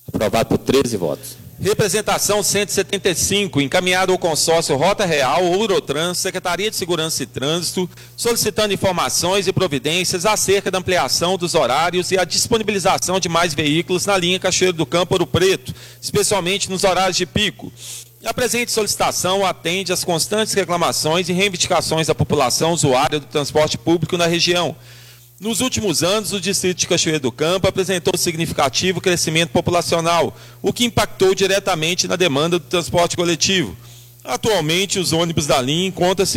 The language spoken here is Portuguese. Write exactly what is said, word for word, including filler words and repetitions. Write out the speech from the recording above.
Aprovado por treze votos. Representação cento e setenta e cinco, encaminhado ao consórcio Rota Real, Eurotrans, Secretaria de Segurança e Trânsito, solicitando informações e providências acerca da ampliação dos horários e a disponibilização de mais veículos na linha Cachoeiro do Campo Ouro Preto, especialmente nos horários de pico. A presente solicitação atende às constantes reclamações e reivindicações da população usuária do transporte público na região. Nos últimos anos, o distrito de Cachoeiro do Campo apresentou significativo crescimento populacional, o que impactou diretamente na demanda do transporte coletivo. Atualmente, os ônibus da linha encontram-se